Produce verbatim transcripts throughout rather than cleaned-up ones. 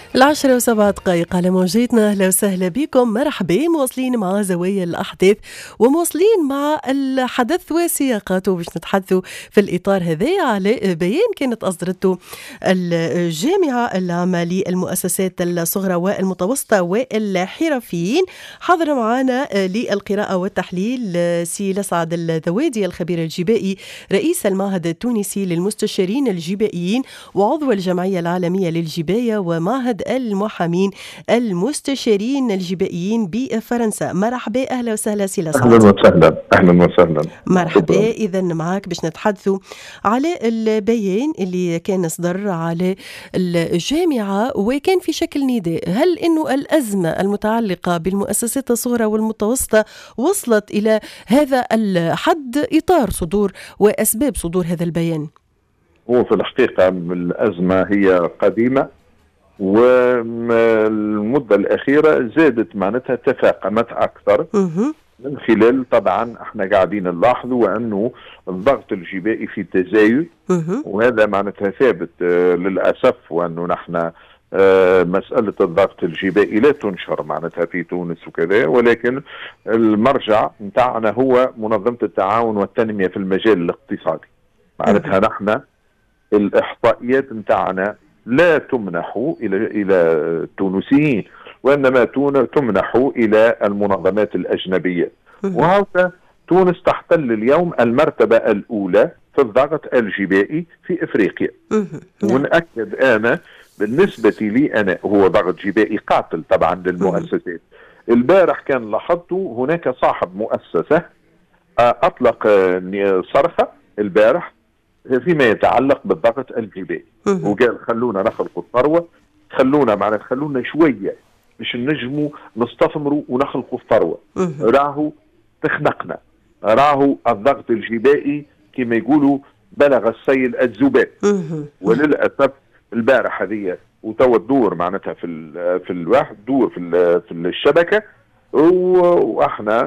العشرة وسبع دقائق على موجتنا. أهلا وسهلا بكم، مرحبا. مواصلين مع زوايا الأحداث ومواصلين مع الحدث وسياقاته باش نتحدثوا في الإطار هذا على بيان كانت أصدرته الجامعة العامة للمؤسسات الصغرى والمتوسطة والحرفيين. حضر معنا للقراءة والتحليل سي لسعد الذوادي الخبير الجبائي رئيس المعهد التونسي للمستشارين الجبائيين وعضو الجمعية العالمية للجباية ومعهد المحامين المستشارين الجبائيين بفرنسا. مرحبا، اهلا وسهلا سي لسعد. اهلا وسهلا اهلا وسهلا مرحبا. اذا معك باش نتحدثوا على البيان اللي كان صدر على الجامعه وكان في شكل نداء. هل انه الازمه المتعلقه بالمؤسسات الصغرى والمتوسطه وصلت الى هذا الحد اطار صدور واسباب صدور هذا البيان؟ هو في الحقيقه الازمه هي قديمه، والمدة الأخيرة زادت معناتها تفاقمت أكثر من خلال طبعا احنا قاعدين نلاحظ وأنه الضغط الجبائي في تزايد، وهذا معناتها ثابت آه للأسف، وأنه نحن آه مسألة الضغط الجبائي لا تنشر معناتها في تونس وكذا، ولكن المرجع متاعنا هو منظمة التعاون والتنمية في المجال الاقتصادي. معناتها نحن الإحصائيات متاعنا لا تمنح إلى إلى التونسيين، وإنما تمنح إلى المنظمات الأجنبية. وهذا تونس تحتل اليوم المرتبة الأولى في الضغط الجبائي في إفريقيا. ونأكد أنا بالنسبة لي أنا هو ضغط جبائي قاتل طبعا للمؤسسات. البارح كان لاحظت هناك صاحب مؤسسة أطلق صرخة البارح فيما يتعلق بالضغط الجبائي، وقال خلونا نخلق الثروة، خلونا معنا خلونا شوية مش نجموا نستثمروا ونخلقوا الثروة. راهو تخنقنا، راهو الضغط الجبائي كما يقولوا بلغ السيل الذباب. وللأسف البارح هذه وتوا الدور معناتها في في الواحد دور في في الشبكة، واحنا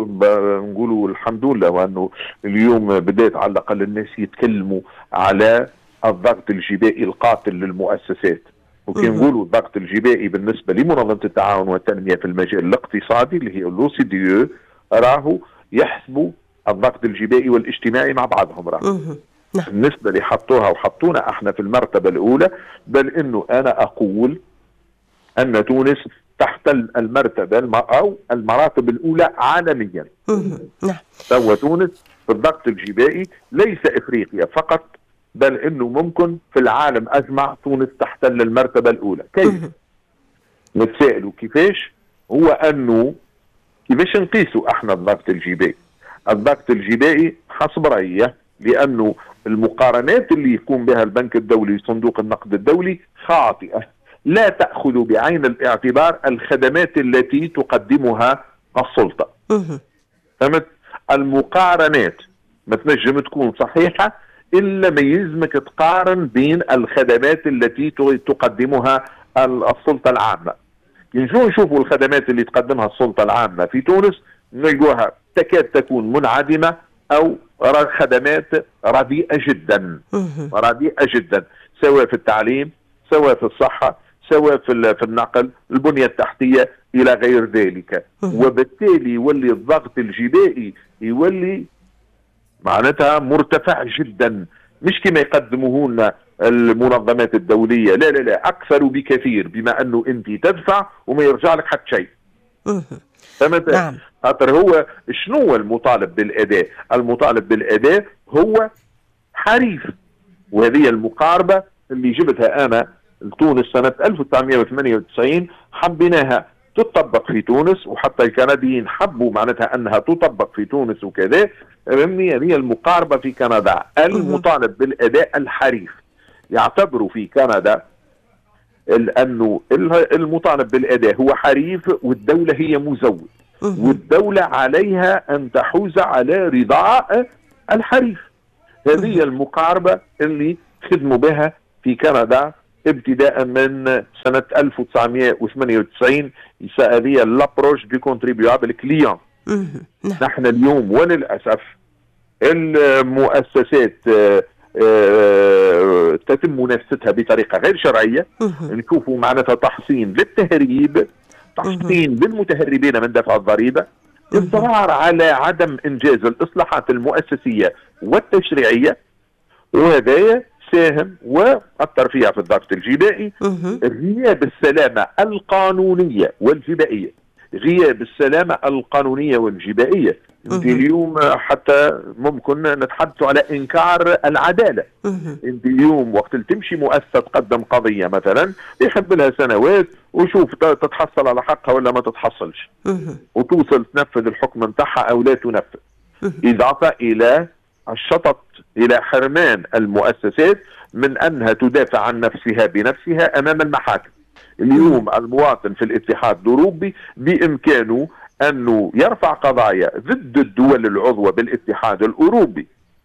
نقولوا الحمد لله وانه اليوم بدات على الاقل الناس يتكلموا على الضغط الجبائي القاتل للمؤسسات. وكي نقولوا الضغط الجبائي بالنسبه لمنظمه التعاون والتنميه في المجال الاقتصادي اللي هي الأو سي دي أو، راهو يحسبوا الضغط الجبائي والاجتماعي مع بعضهم. راهو بالنسبه اللي حطوها وحطونا احنا في المرتبه الاولى، بل انه انا اقول ان تونس تحتل المرتبة أو المراتب الأولى عالميا. سوى تونس في الضغط الجبائي ليس إفريقيا فقط، بل أنه ممكن في العالم أجمع تونس تحتل المرتبة الأولى. كيف؟ نتسائلوا كيفاش؟ هو أنه كيفاش نقيسوا احنا الضغط الجبائي؟ الضغط الجبائي حسب رأيي لأنه المقارنات اللي يقوم بها البنك الدولي وصندوق النقد الدولي خاطئة، لا تأخذ بعين الاعتبار الخدمات التي تقدمها السلطة. فهمت؟ المقارنات ما تنجم تكون صحيحة إلا ما يلزمك تقارن بين الخدمات التي تقدمها السلطة العامة. نجو نشوفوا الخدمات اللي تقدمها السلطة العامة في تونس نلقوها تكاد تكون منعدمة أو خدمات رديئة جدا، رديئة جدا، سواء في التعليم سواء في الصحة سواء في في النقل، البنية التحتية إلى غير ذلك. وبالتالي يولي الضغط الجبائي يولي معناتها مرتفع جدا، مش كما يقدموه لنا المنظمات الدولية، لا لا لا أكثر بكثير، بما أنه أنت تدفع وما يرجع لك حتى شيء. فهمت؟ نعم. خاطر هو شنو المطالب بالأداء؟ المطالب بالأداء هو حريف، وهذه المقاربة اللي جبتها أنا لتونس سنة ألف وتسعمئة وثمانية وتسعين حبيناها تطبق في تونس، وحتى الكنديين حبوا معناتها أنها تطبق في تونس وكذا. فهمني؟ هذه المقاربة في كندا، المطالب بالأداء الحريف. يعتبروا في كندا أنه المطالب بالأداء هو حريف والدولة هي مزود، والدولة عليها أن تحوز على رضاء الحريف. هذه المقاربة اللي خدموا بها في كندا ابتداء من سنة ألف وتسعمئة وثمانية وتسعين، هذه لابروش دي كونتريبيوابل كليون. نحن اليوم وللأسف المؤسسات آه تتم منافستها بطريقه غير شرعيه. نشوفوا معناتها تحصين للتهريب، تحصين للمتهربين من دفع الضريبه، اصرار على عدم انجاز الاصلاحات المؤسسيه والتشريعيه، وهذا ساهم واثر فيها في الضغط الجبائي. غياب السلامه القانونيه والجبائيه، غياب السلامه القانونيه والجبائيه. انت اليوم حتى ممكن نتحدث على انكار العداله. انت اليوم وقت اللي تمشي مؤسسه تقدم قضيه مثلا يحب لها سنوات وشوف تتحصل على حقها ولا ما تتحصلش، وتوصل تنفذ الحكم نتاعها او لا تنفذ، اضافه الى الشطط الى حرمان المؤسسات من انها تدافع عن نفسها بنفسها امام المحاكم. اليوم المواطن في الاتحاد الاوروبي بامكانه انه يرفع قضايا ضد الدول العضوة بالاتحاد الاوروبي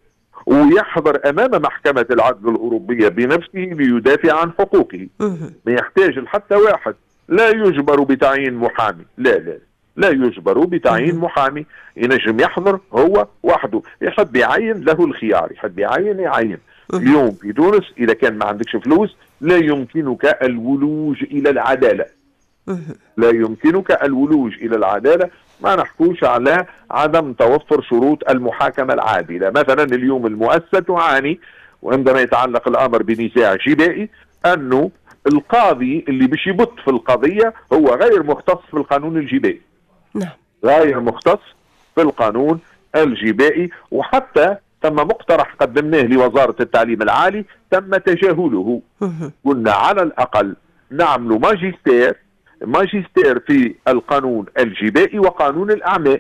ويحضر امام محكمة العدل الاوروبية بنفسه ليدافع عن حقوقه. ما يحتاج لحتى واحد، لا يجبر بتعيين محامي، لا لا لا يجبر بتعيين محامي، ينجم يحضر هو وحده، يحب يعين له الخيار، يحب يعين يعين. اليوم في تونس اذا كان ما عندكش فلوس لا يمكنك الولوج الى العدالة، لا يمكنك الولوج الى العدالة. ما نحكوش على عدم توفر شروط المحاكمة العادلة. مثلا اليوم المؤسسة تعاني وعندما يتعلق الامر بنزاع جبائي انه القاضي اللي باش يبط في القضية هو غير مختص في القانون الجبائي. نعم. غير مختص في القانون الجبائي، وحتى تم مقترح قدمناه لوزارة التعليم العالي تم تجاهله. قلنا على الأقل نعمل ماجستير ماجستير في القانون الجبائي وقانون الأعمال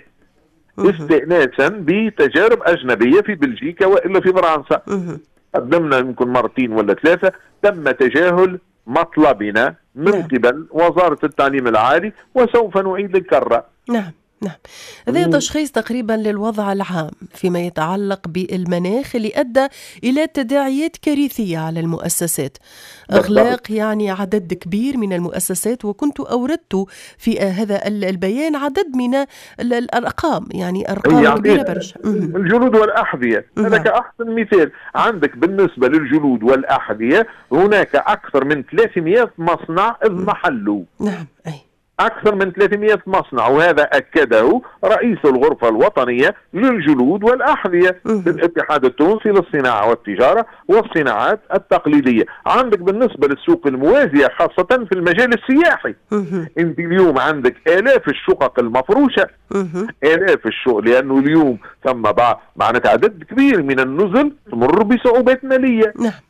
استئناسا بتجارب أجنبية في بلجيكا وإلا في فرنسا. قدمنا يمكن مرتين ولا ثلاثة، تم تجاهل مطلبنا من قبل وزارة التعليم العالي وسوف نعيد الكرة. نعم نعم. هذا تشخيص تقريبا للوضع العام فيما يتعلق بالمناخ اللي أدى إلى تداعيات كارثية على المؤسسات، إغلاق يعني عدد كبير من المؤسسات، وكنت أوردت في هذا البيان عدد من الأرقام، يعني أرقام يعني كبيرة برشا. الجلود والأحذية هذا كأحسن مثال. عندك بالنسبة للجلود والأحذية هناك أكثر من ثلاثمئة مصنع اضمحلوا. نعم أي أكثر من ثلاثمئة مصنع، وهذا أكده رئيس الغرفة الوطنية للجلود والأحذية في الاتحاد التونسي للصناعة والتجارة والصناعات التقليدية. عندك بالنسبة للسوق الموازية خاصة في المجال السياحي، أنت اليوم عندك آلاف الشقق المفروشة، آلاف الشقق، لأنه اليوم ثم معناتها عدد كبير من النزل تمر بصعوبات مالية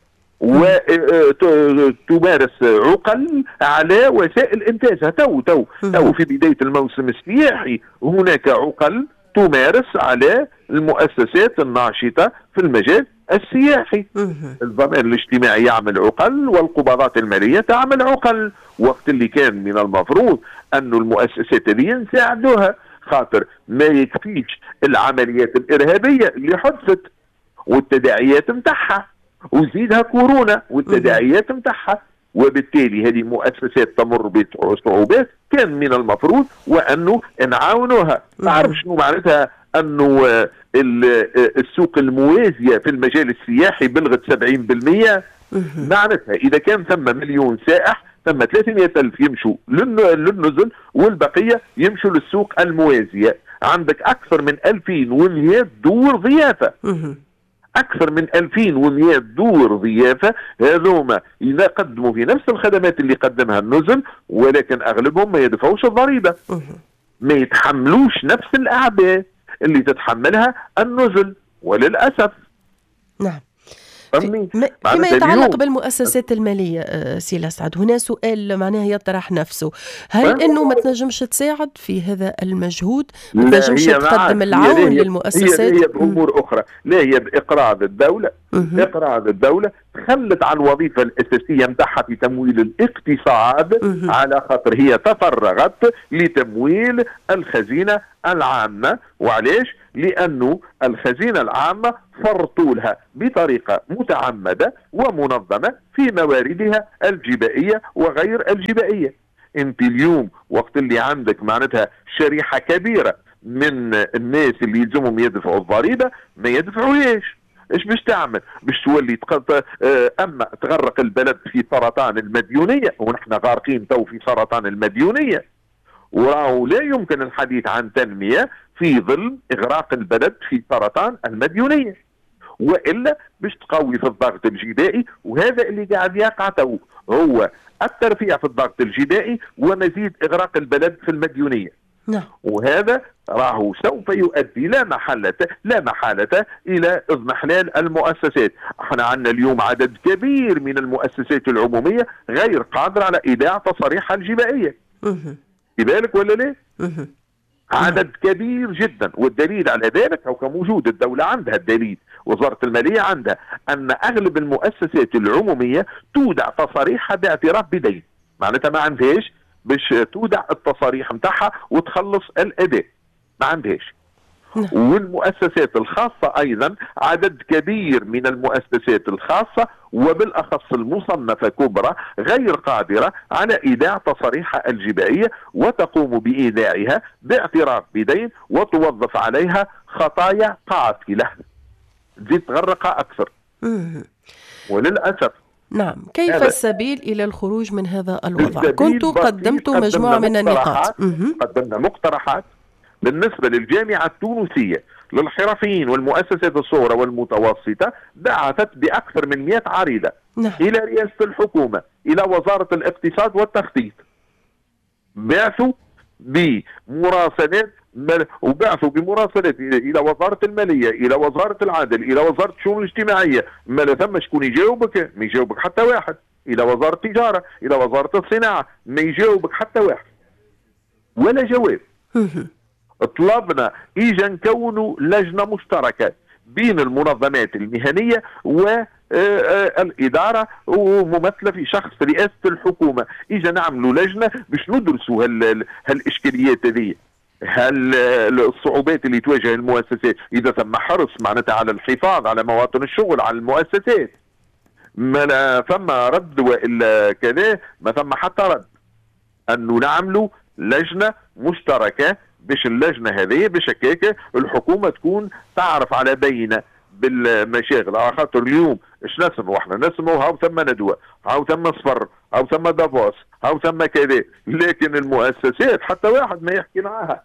وتمارس عقل على وسائل انتاجها. تو تو تو في بداية الموسم السياحي هناك عقل تمارس على المؤسسات الناشطة في المجال السياحي. الضمان الاجتماعي يعمل عقل والقبضات المالية تعمل عقل، وقت اللي كان من المفروض أن المؤسسات هذه نساعدوها، خاطر ما يكفيش العمليات الإرهابية اللي حدثت والتداعيات متاعها، وزيدها كورونا والتداعيات متاعها، وبالتالي هذه المؤسسات تمر بصعوبات. كان من المفروض وانه نعاونوها. تعرف شنو معناتها انه السوق الموازية في المجال السياحي بلغت سبعين بالمئة؟ معناتها اذا كان ثم مليون سائح ثم ثلاثمئة ألف يمشوا للنزل والبقية يمشوا للسوق الموازية. عندك اكثر من ألفين ومئة دور ضيافة، أكثر من ألفين ومئة دور ضيافة. هذوما إذا قدموا في نفس الخدمات اللي قدمها النزل، ولكن أغلبهم ما يدفعوش الضريبة، ما يتحملوش نفس الأعباء اللي تتحملها النزل، وللأسف. نعم. في فيما يتعلق بالمؤسسات المالية سي الأسعد، هنا سؤال معناها يطرح نفسه، هل أنه ما تنجمش تساعد في هذا المجهود؟ ما تنجمش تقدم العون هي للمؤسسات؟ هي, هي بأمور أخرى، لا هي بإقراض الدولة. إقراض الدولة تخلت عن الوظيفة الأساسية متاعها في تمويل الاقتصاد، على خاطر هي تفرغت لتمويل الخزينة العامة. وعليش؟ لأنه الخزينة العامة فرطوا لها بطريقة متعمدة ومنظمة في مواردها الجبائية وغير الجبائية. انت اليوم وقت اللي عندك معناتها شريحة كبيرة من الناس اللي يلزمهم يدفعوا الضريبة ما يدفعوهاش، ايش باش تعمل؟ باش تولي تق... اما تغرق البلد في سرطان المديونيه، ونحن غارقين تو في سرطان المديونيه، وراهو لا يمكن الحديث عن تنميه في ظل اغراق البلد في سرطان المديونيه، والا باش تقوي في الضغط الجدائي، وهذا اللي قاعد يقع تو، هو الترفيع في الضغط الجدائي ومزيد اغراق البلد في المديونيه. نعم. وهذا راهو سوف يؤدي لا محالة لا محالة إلى اضمحلال المؤسسات. احنا عندنا اليوم عدد كبير من المؤسسات العمومية غير قادرة على إيداع تصاريحها الجبائية. في بالك ولا لا؟ عدد كبير جدا، والدليل على ذلك هو كموجود الدولة عندها الدليل، وزارة المالية عندها أن أغلب المؤسسات العمومية تودع تصاريحها باعتراف بدين، معناتها ما عندهاش باش تودع التصاريح نتاعها وتخلص الاداء، ما عندهاش. والمؤسسات الخاصه ايضا عدد كبير من المؤسسات الخاصه وبالاخص المصنفه كبرى غير قادره على ايداع تصاريحها الجبائيه، وتقوم بايداعها باعتراف بدين وتوظف عليها خطايا قاتله تزيد تغرقها اكثر. وللاسف. نعم، كيف السبيل إلى الخروج من هذا الوضع؟ كنت قدمت مجموعة من النقاط. قدمنا مقترحات بالنسبة للجامعة التونسية للحرفيين والمؤسسات الصغرى والمتوسطة، بعثت بأكثر من مئة عريضة نعم. إلى رئاسة الحكومة، إلى وزارة الاقتصاد والتخطيط، بعثوا بمراسلات وبعثوا بمراسلات الى وزاره الماليه، الى وزاره العدل، الى وزاره الشؤون الاجتماعيه، ما لا ثم شكون يجاوبك؟ ما يجاوبك حتى واحد. الى وزاره التجاره، الى وزاره الصناعه، ما يجاوبك حتى واحد، ولا جواب. طلبنا اجا نكونوا لجنه مشتركه بين المنظمات المهنيه والاداره وممثله في شخص رئاسه الحكومه، اجا نعملوا لجنه باش ندرسوا هالاشكاليات هذه، هل الصعوبات اللي تواجه المؤسسات، اذا ثم حرص معناتها على الحفاظ على مواطن الشغل على المؤسسات، ما ثم رد والا كذا، ما ثم حتى رد. انه نعملوا لجنه مشتركه باش اللجنه هذه باش هكاك الحكومه تكون تعرف على بينه بالمشاغل، على خاطر اليوم ايش نسمعوا احنا؟ نسمعوا هاو ثم ندوه، هاو ثم صفر، هاو ثم دافوس، هاو ثم كذا، لكن المؤسسات حتى واحد ما يحكي معاها.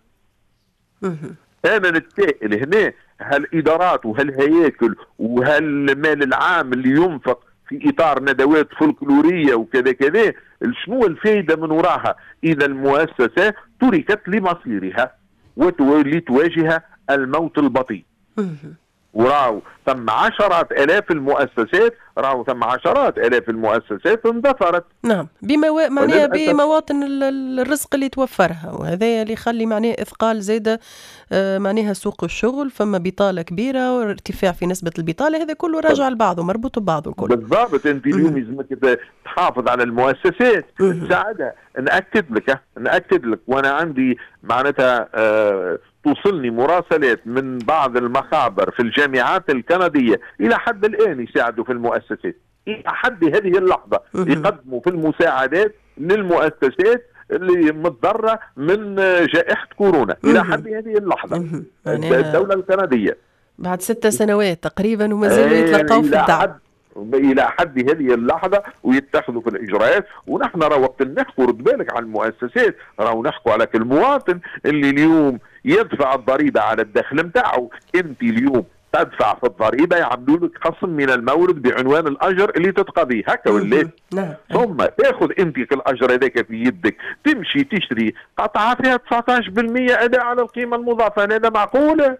انا نتسائل هنا، هالادارات وهالهياكل وهالمال العام اللي ينفق في اطار ندوات فولكلوريه وكذا كذا، شنو الفائده من وراها اذا المؤسسه تركت لمصيرها ولتواجه الموت البطيء؟ وراو ثم عشرات الاف المؤسسات، راو ثم عشرات الاف المؤسسات اندثرت. نعم، بموا... معناها بمواطن الرزق اللي توفرها، وهذا اللي يخلي معناه اثقال زاده معناها سوق الشغل، فما بطاله كبيره وارتفاع في نسبه البطاله، هذا كله راجع لبعضه مربوط ببعضه كله. بالضبط. انت اليوم لازمك تحافظ على المؤسسات، تساعدها. ناكد لك ناكد لك وانا عندي معناتها آه توصلني مراسلات من بعض المخابر في الجامعات الكندية إلى حد الآن يساعدوا في المؤسسات، إلى حد هذه اللحظة يقدموا في المساعدات للمؤسسات اللي متضررة من جائحة كورونا إلى حد هذه اللحظة. الدولة الكندية بعد ست سنوات تقريبا وما زالوا يتلقوا في الدعم الى حد هذه اللحظه ويتخذوا في الاجراءات. ونحن راه وقت نحكوا، رد بالك على المؤسسات، راهو نحكوا على المواطن اللي اليوم يدفع الضريبه على الدخل نتاعو. انت اليوم تدفع في الضريبه يعملوا لك خصم من المورد بعنوان الاجر اللي تتقضيه، هكا ولا؟ نعم. ثم تاخذ انت الاجر هذاك في يدك تمشي تشتري قطعه فيها تسعة عشر بالمئة اداء على القيمه المضافه. هذا معقول؟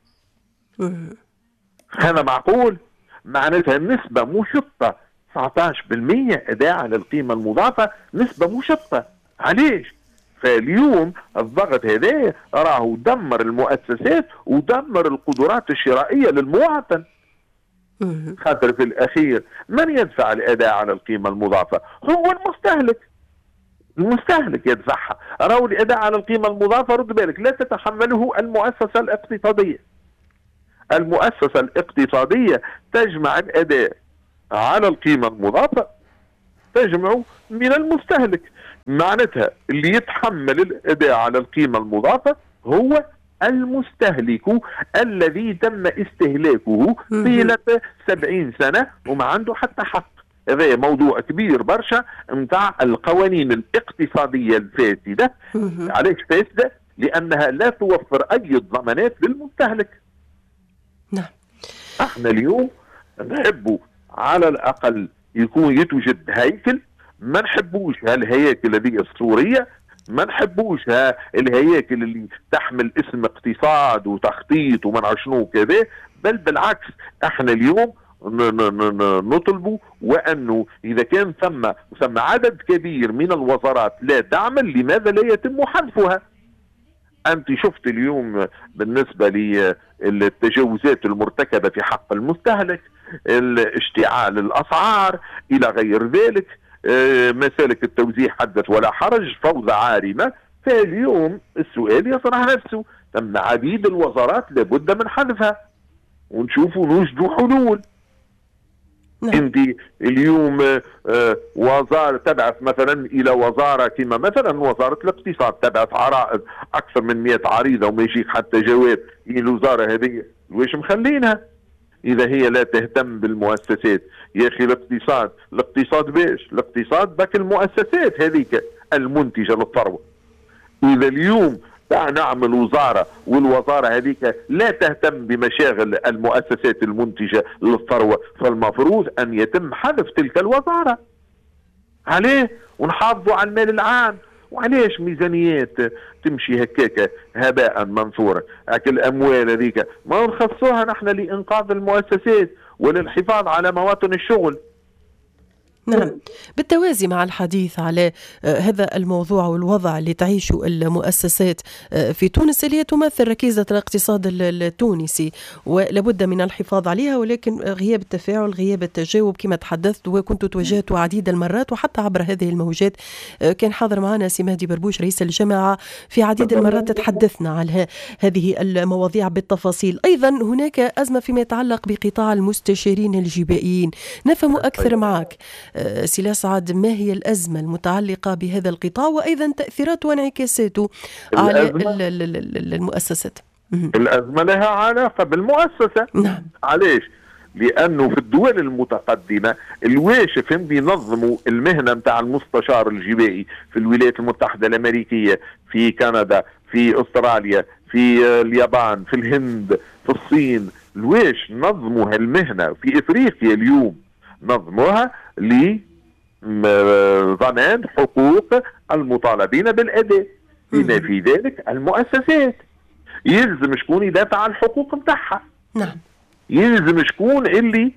هذا معقول؟ معناتها نسبة مشطة تسعة عشر بالمئة أداء على القيمة المضافة، نسبة مشطة. علاش؟ فاليوم الضغط هذا راهو دمر المؤسسات ودمر القدرات الشرائية للمواطن. خاطر في الأخير من يدفع الأداء على القيمة المضافة؟ هو المستهلك. المستهلك يدفعها. راهو الأداء على القيمة المضافة رد بالك لا تتحمله المؤسسة الاقتصادية. المؤسسة الاقتصادية تجمع الأداء على القيمة المضافة تجمع من المستهلك. معناتها اللي يتحمل الأداء على القيمة المضافة هو المستهلك الذي تم استهلاكه طيلة سبعين سنة وما عنده حتى حق. هذا موضوع كبير برشا متاع القوانين الاقتصادية الفاسدة. علاش فاسدة؟ لأنها لا توفر أي ضمانات للمستهلك. نعم. احنا اليوم نحبوا على الأقل يكون يتوجد هيكل، ما نحبوش هالهياكل هذه الصورية، ما نحبوش ها الهياكل اللي تحمل اسم اقتصاد وتخطيط وما نعرف شنو كذا، بل بالعكس احنا اليوم نطلبوا وانه اذا كان ثم ثم عدد كبير من الوزارات لا تعمل، لماذا لا يتم حذفها؟ انت شفت اليوم بالنسبه للتجاوزات المرتكبه في حق المستهلك، اشتعال الاسعار الى غير ذلك، مسالك التوزيع حدث ولا حرج، فوضى عارمه. فاليوم السؤال يطرح نفسه، ثم عديد الوزارات لابد من حذفها ونشوفوا نوجدوا حلول. نعم. انت اليوم وزاره تبعث مثلا الى وزاره كما مثلا وزاره الاقتصاد تبعث عرائض اكثر من مئة عريضه وما يجيك حتى جواب، الوزاره هذه واش مخلينها اذا هي لا تهتم بالمؤسسات؟ يا اخي الاقتصاد الاقتصاد باش الاقتصاد باك المؤسسات هذيك المنتجه للثروه. اذا اليوم نعمل وزاره والوزاره هذيك لا تهتم بمشاغل المؤسسات المنتجه للثروه، فالمفروض ان يتم حذف تلك الوزاره. عليه؟ ونحافظوا على المال العام. وعلاش ميزانيات تمشي هكاك هباء منثورا؟ هاك الاموال هذيك ما نخصوها نحن لانقاذ المؤسسات وللحفاظ على مواطن الشغل. نعم، بالتوازي مع الحديث على هذا الموضوع والوضع اللي تعيشه المؤسسات في تونس اللي هي تمثل ركيزة الاقتصاد التونسي ولابد من الحفاظ عليها، ولكن غياب التفاعل غياب التجاوب كما تحدثت وكنت تواجهت عديد المرات وحتى عبر هذه الموجات. كان حاضر معنا سي مهدي بربوش رئيس الجامعة، في عديد المرات تحدثنا على هذه المواضيع بالتفاصيل. أيضا هناك أزمة فيما يتعلق بقطاع المستشارين الجبائيين، نفهم أكثر معك سي الأسعد ما هي الأزمة المتعلقة بهذا القطاع وأيضا تأثيراته وانعكاساته على المؤسسات؟ الأزمة لها علاقة بالمؤسسة. نعم. علاش؟ لأنه في الدول المتقدمة الواشف بينظموا المهنة متاع المستشار الجبائي في الولايات المتحدة الأمريكية، في كندا، في أستراليا، في اليابان، في الهند، في الصين. الواش نظموا هالمهنة في إفريقيا اليوم نظموها لضمان حقوق المطالبين بالأداء، بما في ذلك المؤسسات. يلزم شكون يدافع عن الحقوق متاعها. نعم. يلزم شكون اللي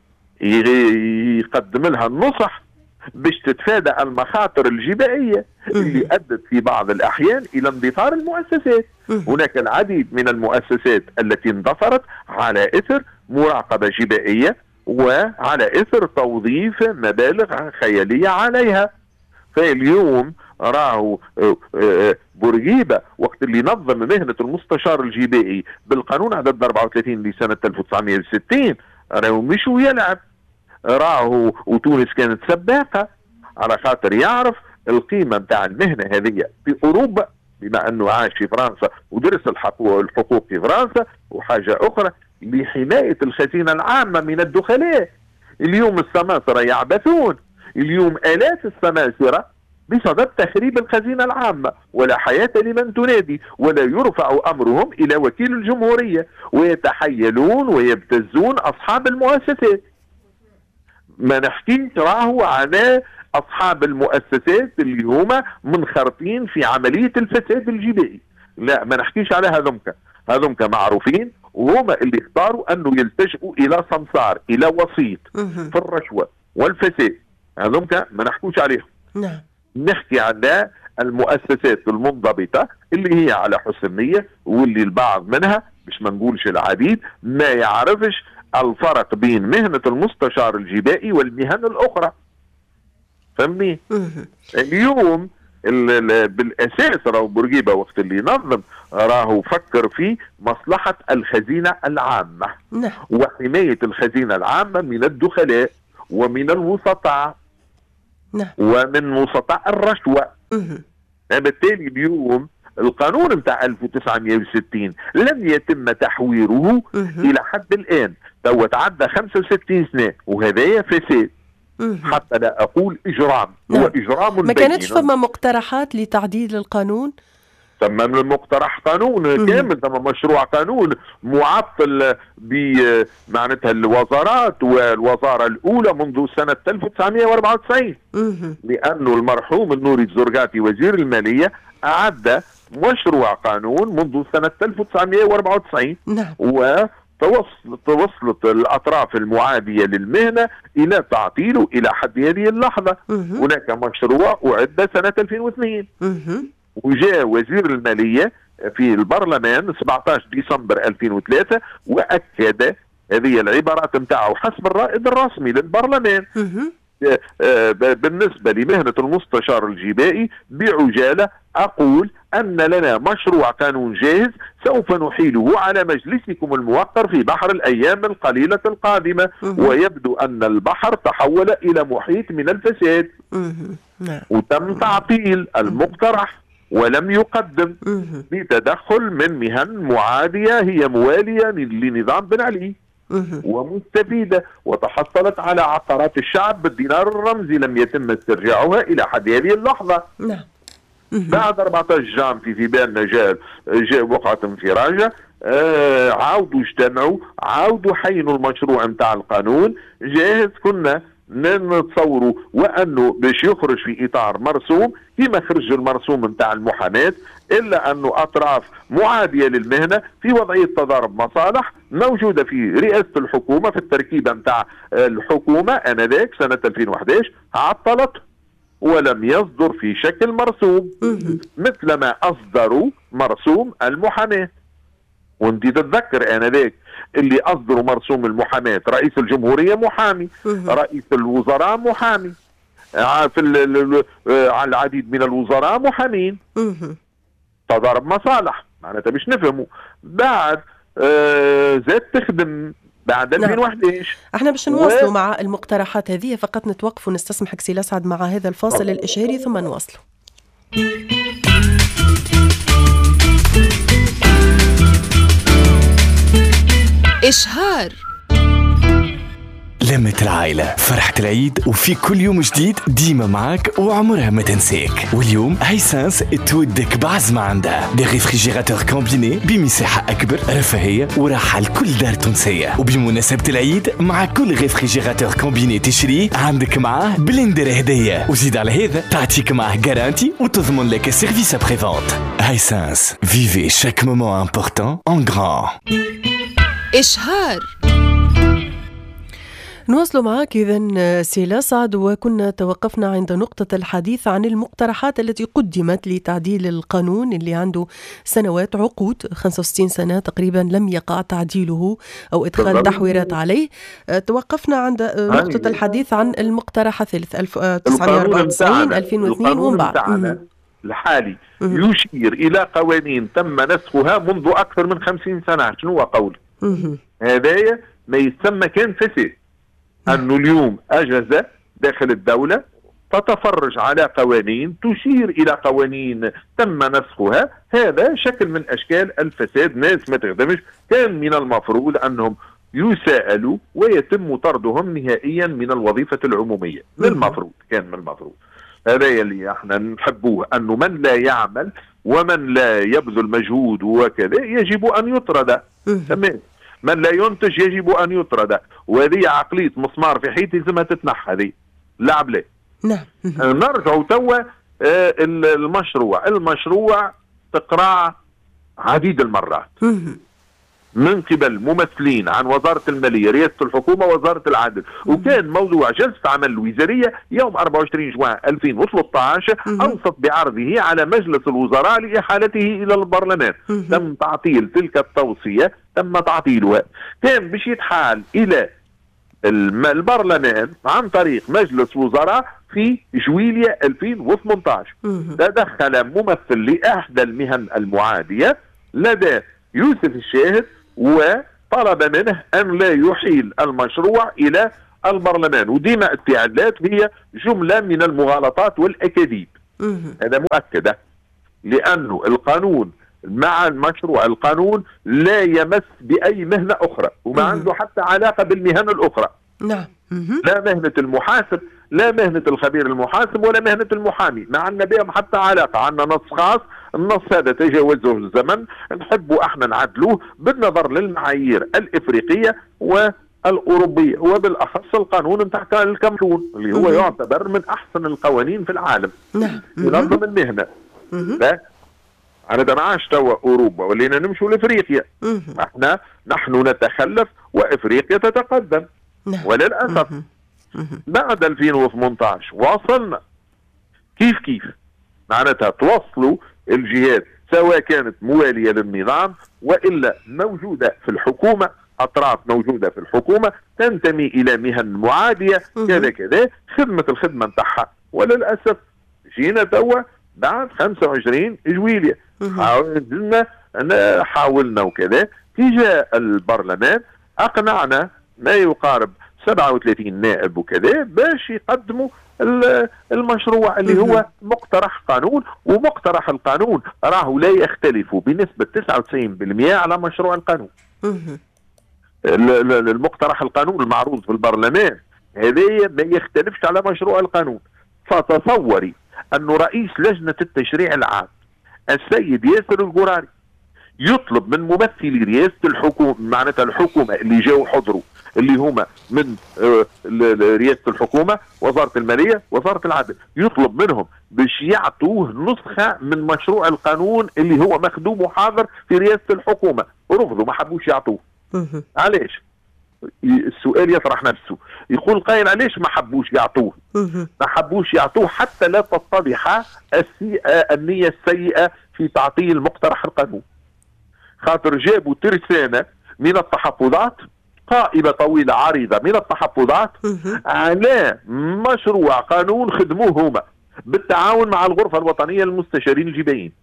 يقدم لها النصح باش تتفادى المخاطر الجبائية اللي أدت في بعض الأحيان إلى اندثار المؤسسات. هناك العديد من المؤسسات التي اندثرت على إثر مراقبة جبائية وعلى إثر توظيف مبالغ خيالية عليها. فاليوم راهو بورقيبة وقت اللي نظم مهنة المستشار الجبائي بالقانون عدد أربعة وثلاثين لسنة ألف وتسعمئة وستين راهو مش ويلعب، راهو وتونس كانت سباقة على خاطر يعرف القيمة متاع المهنة هذه في أوروبا، بما أنه عاش في فرنسا ودرس الحقوق في فرنسا. وحاجة أخرى لحماية الخزينة العامة من الدخلاء. اليوم السماسرة يعبثون، اليوم آلاف السماسرة بسبب تخريب الخزينة العامة، ولا حياة لمن تنادي، ولا يرفع أمرهم إلى وكيل الجمهورية، ويتحيلون ويبتزون أصحاب المؤسسات. ما نحكيش راهو على أصحاب المؤسسات اللي هما منخرطين في عملية الفساد الجبائي، لا ما نحكيش على هذمك، هذمك معروفين وهما اللي اختاروا أنه يلتجئوا إلى سمسار، إلى وسيط في الرشوة والفساد. هذمك ما نحكوش عليهم. نعم. نحكي على المؤسسات المنضبطة اللي هي على حسن نية، واللي البعض منها مش ما نقولش العديد ما يعرفش الفرق بين مهنة المستشار الجبائي والمهن الأخرى. فهمني؟ اليوم بالأساس راهو بورقيبة وقت اللي نظم راهو فكر في مصلحة الخزينة العامة. نعم. وحماية الخزينة العامة من الدخلاء ومن الوسطاء. نعم. ومن وسطاء الرشوة. بالتالي اليوم القانون نتاع ألف وتسعمائة وستين لم يتم تحويره الى حد الان، تو تعدى خمسة وستين سنه، وهذايا فساد حتى لا اقول اجرام. هو اجرام. ما كانتش فما مقترحات لتعديل القانون؟ ثم من المقترح قانون كامل، ثم مشروع قانون معطل بمعناتها الوزارات، والوزاره الاولى منذ سنه ألف وتسعمائة وأربعة وتسعين، لانه المرحوم النوري الزرقاتي وزير الماليه اعد مشروع قانون منذ سنه ألف وتسعمائة وأربعة وتسعين. نعم. و توصلت الأطراف المعادية للمهنة إلى تعطيله إلى حد هذه اللحظة. هناك مشروع أعد سنة ألفين واثنين، وجاء وزير المالية في البرلمان سبعة عشر ديسمبر ألفين وثلاثة وأكد هذه العبارات نتاعه حسب الرائد الرسمي للبرلمان بالنسبة لمهنة المستشار الجبائي بعجالة أقول أن لنا مشروع قانون جاهز سوف نحيله على مجلسكم الموقر في بحر الأيام القليلة القادمة، ويبدو أن البحر تحول إلى محيط من الفساد، وتم تعطيل المقترح ولم يقدم بتدخل من مهن معادية هي موالية لنظام بن علي ومستفيدة، وتحصلت على عقارات الشعب بالدينار الرمزي لم يتم استرجاعها إلى حد هذه اللحظة. نعم. بعد أربعة عشر عام في ذبان جاء جاء وقعة انفراجة، آه عاودوا اجتمعوا، عاودوا حينوا المشروع نتاع القانون جاهز. كنا نتصوروا وانه باش يخرج في اطار مرسوم كما خرج المرسوم نتاع المحاماة، الا انه اطراف معادية للمهنة في وضعية تضارب مصالح موجودة في رئاسة الحكومة في التركيبة نتاع الحكومة انذاك سنة ألفين وأحد عشر عطلت ولم يصدر في شكل مرسوم مثلما اصدروا مرسوم المحاماة. وانت تتذكر انذاك اللي اصدروا مرسوم المحاماة رئيس الجمهورية محامي، رئيس الوزراء محامي، في على العديد من الوزراء محامين، تضارب مصالح معناتها باش نفهموا. بعد آه زاد تخدم بعد ألفين وأحد عشر. احنا باش نواصلوا و... مع المقترحات هذه، فقط نتوقف ونستسمحك سي الأسعد مع هذا الفاصل الإشهاري ثم نواصلوا. إشهار. لمة العائلة، فرحة العيد، وفي كل يوم جديد ديما معاك وعمرها ما تنساك. واليوم هايسنس تودك بعزمة عندها دي ريفريجيراتور كومبيني بمساحة أكبر، رفاهية وراحة لكل دار تونسية. وبمناسبة العيد مع كل ريفريجيراتور كومبيني تشريه عندك معاه بلندر هدية، وزيد على هذا تعطيك معاه جارانتي وتضمن لك سيرفيس ابري فونت. هايسنس، فيفي شاك مومون امبورتون ان غران. إشهار. نواصل معك إذن سي الأسعد، وكنا توقفنا عند نقطة الحديث عن المقترحات التي قدمت لتعديل القانون اللي عنده سنوات عقود خمسة وستين سنة تقريبا لم يقع تعديله أو إدخال تحويرات عليه. توقفنا عند نقطة الحديث عن المقترح الثالث ألف وتسعمائة وأربعة وتسعين ألفين واثنين ومن بعد الحالي يشير إلى قوانين تم نسخها منذ أكثر من خمسين سنة. شنو هو قولي؟ هذايا ما يسمى كان فساد، أنه اليوم أجهزة داخل الدولة تتفرج على قوانين تشير إلى قوانين تم نسخها. هذا شكل من أشكال الفساد. ناس ما تخدمش كان من المفروض أنهم يساءلوا ويتم طردهم نهائيا من الوظيفة العمومية. من المفروض كان من المفروض هذا اللي احنا نحبوه، أنه من لا يعمل ومن لا يبذل مجهود وكذا يجب أن يطرد. تمام. من لا ينتج يجب أن يطرد، وهذه عقلية مسمار في حيط لازمها تتنحى. هذه لعب لا. نعم. نرجع توا المشروع المشروع تقرأ عديد المرات من قبل ممثلين عن وزارة المالية، رئاسة الحكومة، وزارة العدل، وكان موضوع جلسة عمل الوزارية يوم أربعة وعشرين جوان ألفين وثلاثة عشر أوصت بعرضه على مجلس الوزراء لإحالته إلى البرلمان. تم تعطيل تلك التوصية، تم تعطيلها، كان باش يتحال إلى البرلمان عن طريق مجلس وزراء في جويلية ألفين وثمانية عشر. تدخل ممثل لإحدى المهن المعادية لدى يوسف الشاهد وطلب منه أن لا يحيل المشروع إلى البرلمان، وديما التعديلات هي جملة من المغالطات والأكاذيب. هذا مؤكد. لأنه القانون مع مشروع القانون لا يمس بأي مهنة أخرى وما عنده حتى علاقة بالمهن الأخرى. نعم. لا مهنة المحاسب، لا مهنة الخبير المحاسب، ولا مهنة المحامي، ما عندنا بهم حتى علاقة. عندنا نص خاص، النص هذا تجاوزه الزمن، نحبوا احنا نعدلوه بالنظر للمعايير الإفريقية والأوروبية، وبالأخص القانون نتاع الكامرون اللي هو يعتبر من أحسن القوانين في العالم. نعم. ينظم المهنة. أنا ما عادش توا أوروبا ولينا نمشوا لإفريقيا. احنا نحن نتخلف وإفريقيا تتقدم. نعم. وللأسف بعد ألفين وثمانية عشر وصلنا كيف كيف معناتها توصلوا الجهات سواء كانت موالية للنظام وإلا موجودة في الحكومة، أطراف موجودة في الحكومة تنتمي إلى مهن معادية كذا كذا، خدمة الخدمة نتاعها. وللأسف جينا توا بعد خمسة وعشرين جويلية حاولنا حاولنا وكذا، في جاء البرلمان أقنعنا ما يقارب سبعة وثلاثين نائب وكذا باش يقدموا المشروع اللي هو مقترح قانون. ومقترح القانون راهو لا يختلف بنسبة تسعة وتسعين بالمئة على مشروع القانون. المقترح القانون المعروض في البرلمان هذا ما يختلفش على مشروع القانون. فتصوري أنه رئيس لجنة التشريع العام السيد ياسر القراري يطلب من ممثلي رئاسة الحكومة، معناتها الحكومة اللي جاوا حضروا اللي هما من رئاسة الحكومة، وزارة المالية، وزارة العدل، يطلب منهم باش يعطوه نسخة من مشروع القانون اللي هو مخدوم وحاضر في رئاسة الحكومة. رفضوا، ما حبوش يعطوه. علاش؟ السؤال يطرح نفسه، يقول قائل علاش ما حبوش يعطوه؟ ما حبوش يعطوه حتى لا تتضح النية السيئة في تعطيل مقترح القانون. خاطر جابوا ترسانة من التحفظات، قائمة طويلة عريضة من التحفظات على مشروع قانون خدموه هما بالتعاون مع الغرفة الوطنية للمستشارين الجبائيين.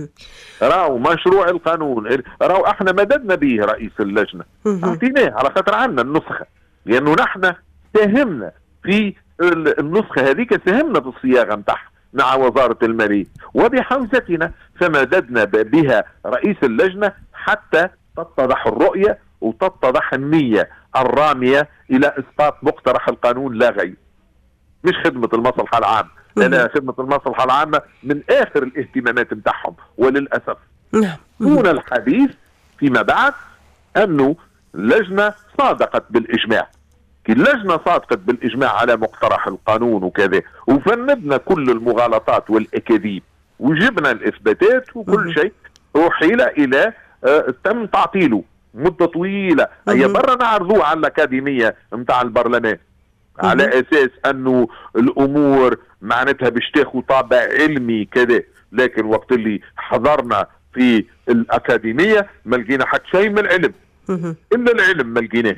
راهو مشروع القانون راهو احنا مددنا به رئيس اللجنة، اعطيناه على خاطر عنا النسخة، لأنه نحن ساهمنا في النسخة هذيك، ساهمنا في الصياغة نتاعها مع وزارة المالية، وبحوزتنا فمددنا بها رئيس اللجنة حتى تتضح الرؤية وتتضح النية الرامية إلى إسقاط مقترح القانون لا غير. مش خدمة المصلحة العامة، لا، خدمة المصلحة العامة من آخر الاهتمامات نتاعهم. وللأسف دون الحديث فيما بعد أنه اللجنة صادقت بالإجماع. اللجنة صادقت بالإجماع على مقترح القانون وكذا، وفندنا كل المغالطات والأكاذيب وجبنا الإثباتات وكل شيء، أحيل إلى آه تم تعطيله مدة طويلة. هي برا نعرضوه على الأكاديمية متاع البرلمان على أساس أنه الأمور معناتها باش تاخذ طابع علمي كذا، لكن وقت اللي حضرنا في الأكاديمية ما لقينا حتى شيء من العلم، إلا العلم ما لقيناش.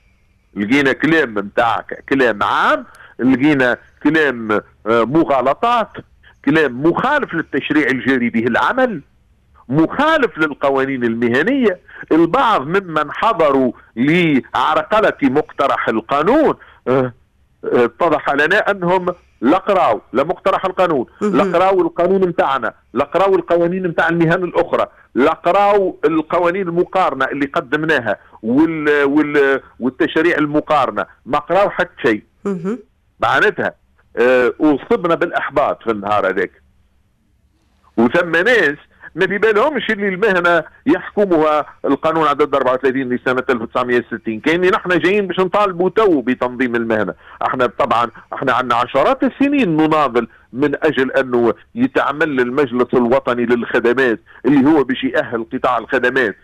لقينا كلام متاع كلام عام، لقينا كلام مغالطات، كلام مخالف للتشريع الجاري به العمل، مخالف للقوانين المهنية. البعض ممن حضروا لعرقلة مقترح القانون اتضح لنا أنهم لا قراوا لا مقترح القانون، لا قراوا القانون متاعنا، لا قراوا القوانين متاع المهن الأخرى، لا قراوا القوانين المقارنة اللي قدمناها وال وال والتشريع المقارنة، ما قراوا حتى شيء. معناتها اه أصبنا بالإحباط في النهار هذاك. وثم ناس ما في بالهمش اللي المهنة يحكمها القانون عدد أربعة وثلاثين لسنة ألف وتسعمئة وستين، كأني نحن جايين باش نطالبوا تو بتنظيم المهنة. احنا طبعا احنا عندنا عشرات السنين نناضل من اجل انه يتعمل المجلس الوطني للخدمات اللي هو باش يأهل قطاع الخدمات،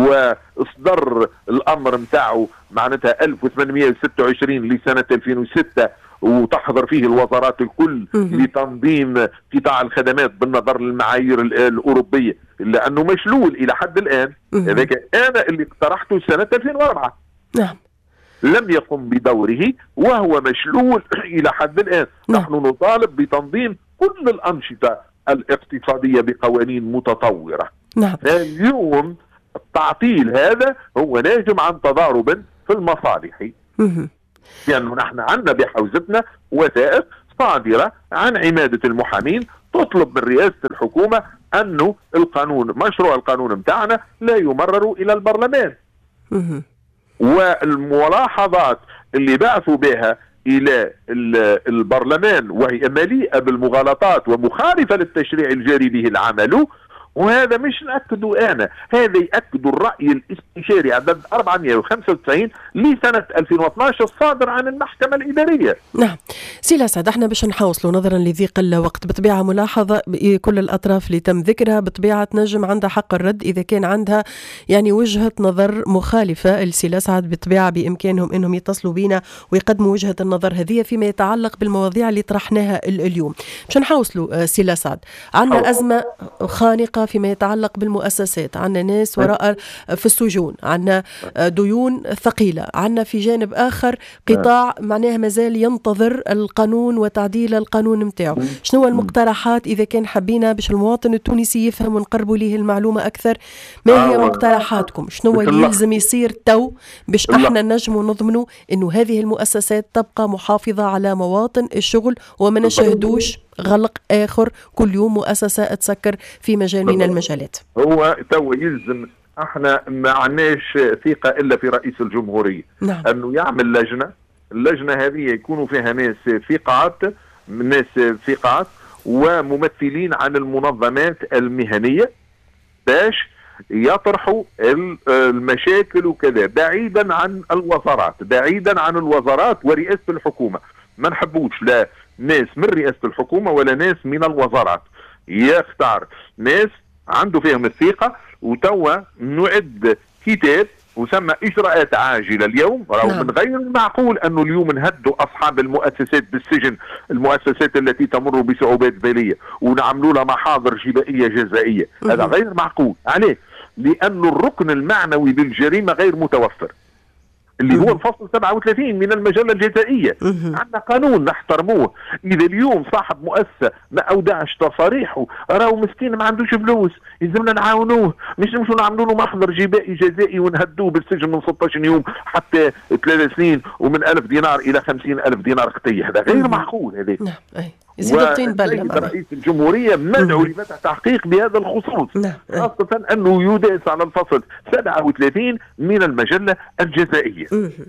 واصدر الامر نتاعو معناتها ألف وثمانمئة وستة وعشرين لسنة ألفين وستة، وتحضر فيه الوزارات الكل لتنظيم قطاع الخدمات بالنظر للمعايير الأوروبية، إلا أنه مشلول إلى حد الآن. هذاك أنا اللي اقترحته سنة ألفين وأربعة. نعم. لم يقم بدوره وهو مشلول إلى حد الآن. نعم. نحن نطالب بتنظيم كل الأنشطة الاقتصادية بقوانين متطورة. نعم. اليوم التعطيل هذا هو ناجم عن تضارب في المصالح، لأنه يعني نحن عندنا بحوزتنا وثائق صادرة عن عمادة المحامين تطلب من رئاسة الحكومة أنه القانون مشروع القانون متاعنا لا يمرر إلى البرلمان. والملاحظات اللي بعثوا بها إلى البرلمان وهي مليئة بالمغالطات ومخالفة للتشريع الجاري به العمل، وهذا مش نأكده أنا، هذا يأكد الرأي الاستشاري عدد أربعمئة وخمسة وتسعين لسنة ألفين واثناش الصادر عن المحكمة الإدارية. نعم سي الأسعد، احنا باش نحاوصلوا نظرا لضيق الوقت بطبيعة ملاحظة كل الأطراف اللي تم ذكرها بطبيعة نجم عندها حق الرد إذا كان عندها يعني وجهة نظر مخالفة. السي الأسعد بطبيعة بإمكانهم أنهم يتصلوا بينا ويقدموا وجهة النظر هذه فيما يتعلق بالمواضيع اللي طرحناها اليوم. باش نحاوصلوا سي الأسعد، عندنا أزمة خانقة فيما يتعلق بالمؤسسات، عندنا ناس وراء في السجون، عندنا ديون ثقيلة، عندنا في جانب آخر قطاع معناها مازال ينتظر القانون وتعديل القانون متاعه. شنو المقترحات إذا كان حبينا باش المواطن التونسي يفهم ونقربوا ليه المعلومة أكثر؟ ما هي مقترحاتكم؟ شنو اللي يلزم يصير تو باش احنا نجموا نضمنوا انه هذه المؤسسات تبقى محافظة على مواطن الشغل وما نشهدوش غلق آخر كل يوم مؤسسة تسكر في مجال من المجالات؟ هو تو يلزم، احنا ما عناش ثقة إلا في رئيس الجمهورية. نعم. أنه يعمل لجنة، اللجنة هذه يكونوا فيها ناس ثقات ناس ثقات وممثلين عن المنظمات المهنية باش يطرحوا المشاكل وكذا بعيدا عن الوزارات بعيدا عن الوزارات ورئاسة الحكومة. ما نحبوش لا ناس من رئاسة الحكومة ولا ناس من الوزارات، يختار ناس عنده فيهم الثقة. وتوا نعد كتاب وسمى إجراءات عاجلة اليوم. راهو نعم. من غير المعقول أنه اليوم نهدوا أصحاب المؤسسات بالسجن، المؤسسات التي تمر بصعوبات بالية، ونعملوا لها محاضر جبائية جزائية. هذا غير معقول. عليه؟ لأن الركن المعنوي بالجريمة غير متوفر، اللي هو الفصل سبعة وثلاثين من المجلة الجزائية. عندنا قانون نحترموه. إذا اليوم صاحب مؤسسة ما أودعش تصاريحه، راهو مسكين ما عندوش فلوس، يلزمنا نعاونوه، مش نمشوا نعملوا له محضر جبائي جزائي ونهدوه بالسجن من ستة عشر يوم حتى ثلاث سنين ومن ألف دينار إلى خمسين ألف دينار قتيح. هذا غير معقول. هذا نعم. أي. يزيد الطين بلة. رئيس الجمهورية مدعو لفتح تحقيق بهذا الخصوص، خاصة أنه يداس على الفصل سبعة وثلاثين من المجلة الجزائية.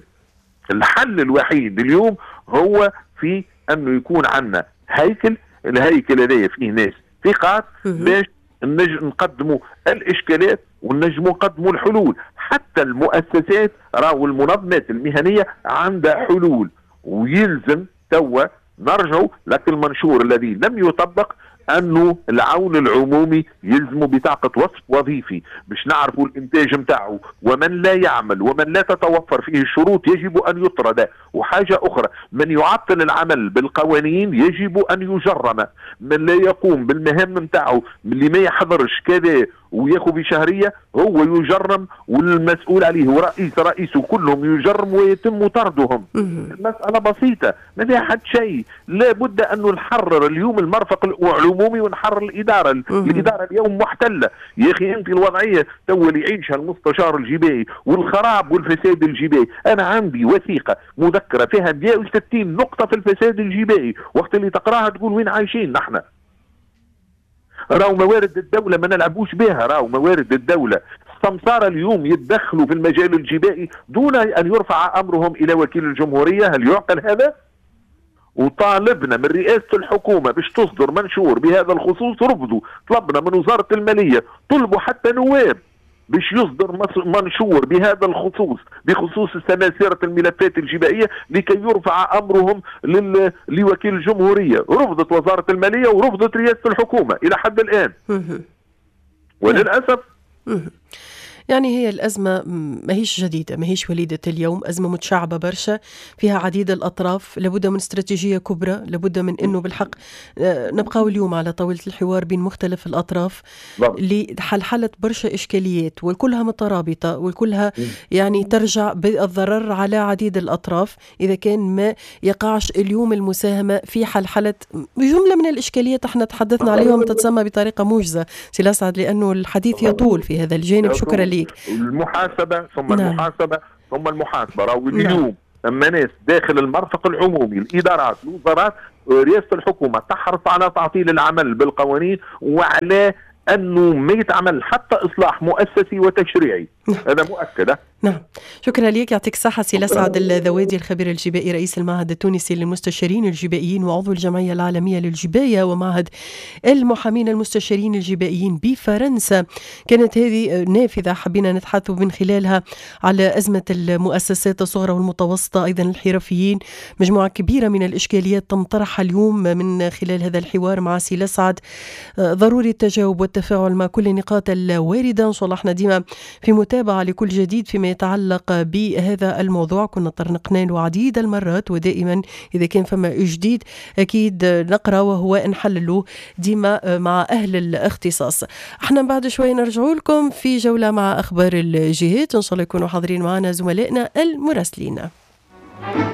الحل الوحيد اليوم هو في أنه يكون عندنا هيكل، الهيكل هذا فيه ناس ثقات باش نقدموا الإشكالات ونجموا نقدموا الحلول. حتى المؤسسات راهو المنظمات المهنية عندها حلول، ويلزم توا نرجعوا لك المنشور الذي لم يطبق أنه العون العمومي يلزم بطاقة وصف وظيفي باش نعرفوا الإنتاج متاعه، ومن لا يعمل ومن لا تتوفر فيه الشروط يجب أن يطرد. وحاجة أخرى، من يعطل العمل بالقوانين يجب أن يجرم. من لا يقوم بالمهام متاعه اللي ما يحضرش كذا وياخذ بشهرية هو يجرم، والمسؤول عليه ورئيس رئيسه كلهم يجرم ويتم طردهم. المسألة بسيطة ما فيها حد شيء. لابد أنه نحرر اليوم المرفق العمومي ونحرر الإدارة. الإدارة اليوم محتلة يا أخي. أنت الوضعية تو اللي يعيشها المستشار الجبائي والخراب والفساد الجبائي. أنا عندي وثيقة مذكرة فيها مئة وستين نقطة في الفساد الجبائي، وقت اللي تقراها تقول وين عايشين نحن. راهو موارد الدولة ما نلعبوش بها، راهو موارد الدولة. السمسارة اليوم يتدخلوا في المجال الجبائي دون أن يرفع أمرهم إلى وكيل الجمهورية. هل يعقل هذا؟ وطالبنا من رئاسة الحكومة باش تصدر منشور بهذا الخصوص، رفضوا. طلبنا من وزارة المالية، طلبوا حتى نواب باش يصدر منشور بهذا الخصوص بخصوص سماسرة الملفات الجبائية لكي يرفع أمرهم لوكيل الجمهورية. رفضت وزارة المالية ورفضت رئاسة الحكومة إلى حد الآن. وللأسف يعني هي الأزمة ما هيش جديدة، ما هيش وليدة اليوم، أزمة متشعبة برشا فيها عديد الأطراف. لابد من استراتيجية كبرى، لابد من أنه بالحق نبقى اليوم على طاولة الحوار بين مختلف الأطراف لحلحلة برشا إشكاليات، وكلها مترابطة وكلها يعني ترجع بالضرر على عديد الأطراف إذا كان ما يقعش اليوم المساهمة في حلحلة جملة من الإشكاليات احنا تحدثنا عليهم تتسمى بطريقة موجزة. سي الأسعد لأنه الحديث يطول في هذا الجانب. شكرا لك. المحاسبة ثم نعم. المحاسبة ثم المحاسبة. راهو اليوم لما ناس داخل المرفق العمومي، الإدارات، الوزارات، رئاسة الحكومة تحرص على تعطيل العمل بالقوانين وعلى أنه ما يتعمل حتى إصلاح مؤسسي وتشريعي. هذا مؤكد. نعم، شكرا لك، يعطيك الصحة سي الأسعد الذوادي، الخبير الجبائي، رئيس المعهد التونسي للمستشارين الجبائيين وعضو الجمعية العالمية للجباية ومعهد المحامين المستشارين الجبائيين بفرنسا. كانت هذه نافذة حبينا نتحدث من خلالها على أزمة المؤسسات الصغرى والمتوسطة، أيضا الحرفيين. مجموعة كبيرة من الإشكاليات تم طرحها اليوم من خلال هذا الحوار مع سي الأسعد. ضروري التجاوب والتفاعل مع كل النقاط الواردة. إن شاء الله احنا ديما في متابعة لكل جديد فيما يتعلق بهذا الموضوع. كنا طرقنا له عديد المرات، ودائما إذا كان فما جديد أكيد نقرأ وهو نحلله ديما مع أهل الاختصاص. احنا بعد شوي نرجعوا لكم في جولة مع أخبار الجهات، إن شاء الله يكونوا حاضرين معنا زملائنا المراسلين.